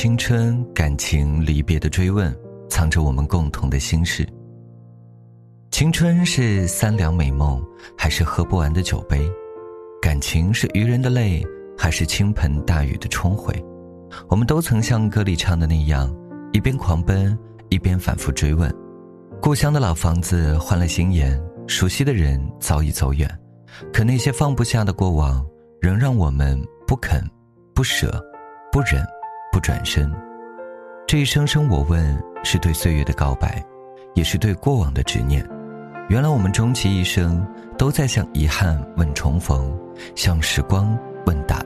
青春、感情、离别的追问，藏着我们共同的心事。青春是三两美梦，还是喝不完的酒杯？感情是渔人的泪，还是倾盆大雨的冲回？我们都曾像歌里唱的那样，一边狂奔，一边反复追问。故乡的老房子换了新颜，熟悉的人早已走远，可那些放不下的过往，仍让我们不肯、不舍、不忍、不转身。这一声声我问，是对岁月的告白，也是对过往的执念。原来我们终其一生，都在向遗憾问重逢，向时光问答